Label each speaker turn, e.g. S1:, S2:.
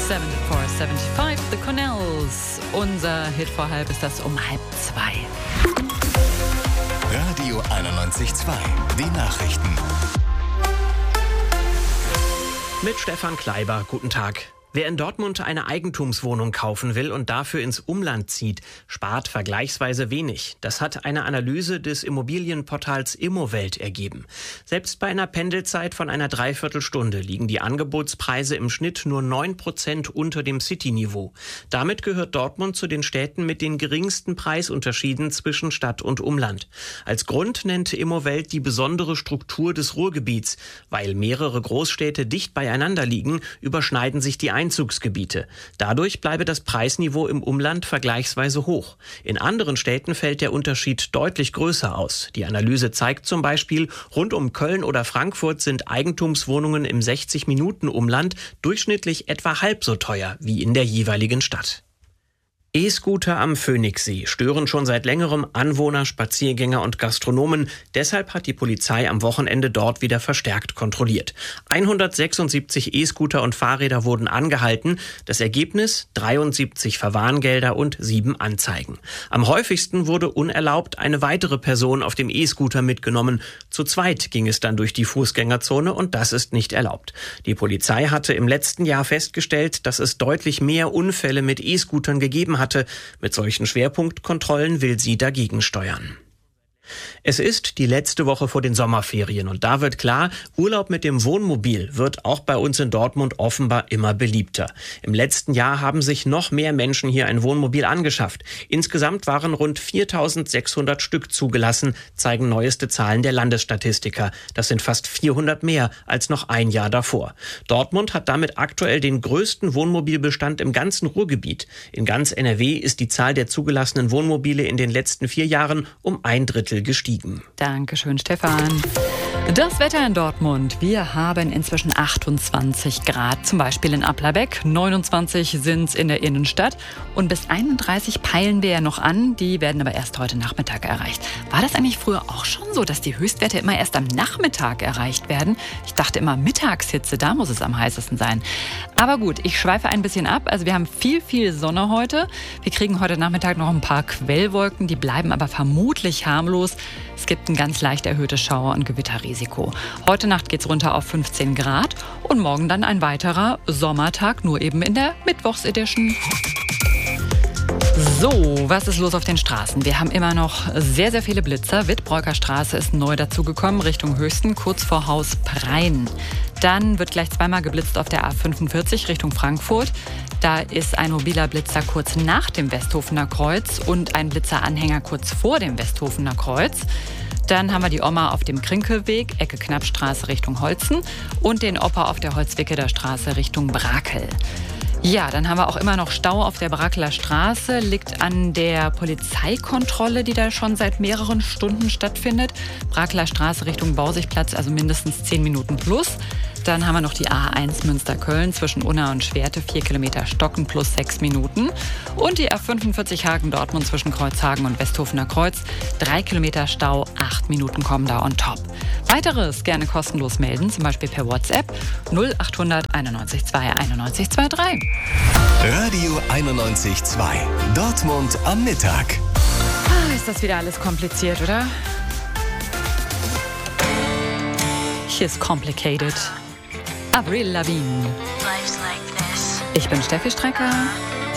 S1: 7475, The Cornells. Unser Hit vor halb ist das um 1:30.
S2: Radio 91.2, die Nachrichten.
S3: Mit Stefan Kleiber, guten Tag. Wer in Dortmund eine Eigentumswohnung kaufen will und dafür ins Umland zieht, spart vergleichsweise wenig. Das hat eine Analyse des Immobilienportals Immowelt ergeben. Selbst bei einer Pendelzeit von einer Dreiviertelstunde liegen die Angebotspreise im Schnitt nur 9% unter dem City-Niveau. Damit gehört Dortmund zu den Städten mit den geringsten Preisunterschieden zwischen Stadt und Umland. Als Grund nennt Immowelt die besondere Struktur des Ruhrgebiets. Weil mehrere Großstädte dicht beieinander liegen, überschneiden sich die Einzugsgebiete. Dadurch bleibe das Preisniveau im Umland vergleichsweise hoch. In anderen Städten fällt der Unterschied deutlich größer aus. Die Analyse zeigt zum Beispiel, rund um Köln oder Frankfurt sind Eigentumswohnungen im 60-Minuten-Umland durchschnittlich etwa halb so teuer wie in der jeweiligen Stadt. E-Scooter am Phoenixsee stören schon seit längerem Anwohner, Spaziergänger und Gastronomen. Deshalb hat die Polizei am Wochenende dort wieder verstärkt kontrolliert. 176 E-Scooter und Fahrräder wurden angehalten. Das Ergebnis: 73 Verwarngelder und 7 Anzeigen. Am häufigsten wurde unerlaubt eine weitere Person auf dem E-Scooter mitgenommen. Zu zweit ging es dann durch die Fußgängerzone und das ist nicht erlaubt. Die Polizei hatte im letzten Jahr festgestellt, dass es deutlich mehr Unfälle mit E-Scootern gegeben hatte. Mit solchen Schwerpunktkontrollen will sie dagegen steuern. Es ist die letzte Woche vor den Sommerferien und da wird klar, Urlaub mit dem Wohnmobil wird auch bei uns in Dortmund offenbar immer beliebter. Im letzten Jahr haben sich noch mehr Menschen hier ein Wohnmobil angeschafft. Insgesamt waren rund 4.600 Stück zugelassen, zeigen neueste Zahlen der Landesstatistiker. Das sind fast 400 mehr als noch ein Jahr davor. Dortmund hat damit aktuell den größten Wohnmobilbestand im ganzen Ruhrgebiet. In ganz NRW ist die Zahl der zugelassenen Wohnmobile in den letzten 4 Jahren um 1/3 gestiegen.
S1: Dankeschön, Stefan. Das Wetter in Dortmund. Wir haben inzwischen 28 Grad, zum Beispiel in Applerbeck. 29 sind es in der Innenstadt. Und bis 31 peilen wir ja noch an. Die werden aber erst heute Nachmittag erreicht. War das eigentlich früher auch schon so, dass die Höchstwerte immer erst am Nachmittag erreicht werden? Ich dachte immer, Mittagshitze, da muss es am heißesten sein. Aber gut, ich schweife ein bisschen ab. Also wir haben viel Sonne heute. Wir kriegen heute Nachmittag noch ein paar Quellwolken. Die bleiben aber vermutlich harmlos. Es gibt ein ganz leicht erhöhtes Schauer- und Gewitterrisiko. Heute Nacht geht's runter auf 15 Grad und morgen dann ein weiterer Sommertag, nur eben in der Mittwochsedition. So, was ist los auf den Straßen? Wir haben immer noch sehr viele Blitzer. Wittbreuker Straße ist neu dazugekommen, Richtung Höchsten, kurz vor Haus Preien. Dann wird gleich zweimal geblitzt auf der A45 Richtung Frankfurt. Da ist ein mobiler Blitzer kurz nach dem Westhofener Kreuz und ein Blitzeranhänger kurz vor dem Westhofener Kreuz. Dann haben wir die Oma auf dem Krinkelweg, Ecke Knappstraße Richtung Holzen und den Opa auf der Holzwickeler Straße Richtung Brakel. Ja, dann haben wir auch immer noch Stau auf der Brakeler Straße, liegt an der Polizeikontrolle, die da schon seit mehreren Stunden stattfindet. Brakeler Straße Richtung Bausigplatz, also mindestens 10 Minuten plus. Dann haben wir noch die A1 Münster-Köln zwischen Unna und Schwerte, 4 Kilometer Stocken plus 6 Minuten. Und die A45 Hagen-Dortmund zwischen Kreuzhagen und Westhofener Kreuz, 3 Kilometer Stau, 8 Minuten kommen da on top. Weiteres gerne kostenlos melden, zum Beispiel per WhatsApp 0800 91 2 91 23.
S2: Radio 91.2, Dortmund am Mittag.
S1: Ist das wieder alles kompliziert, oder? Hier ist Complicated. Avril Lavigne. Ich bin Steffi Strecker.